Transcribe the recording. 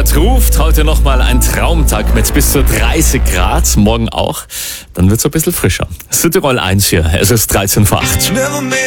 Gott ruft, heute nochmal ein Traumtag mit bis zu 30 Grad, morgen auch. Dann wird's ein bisschen frischer. Südtirol 1 hier, es ist 13 vor 8.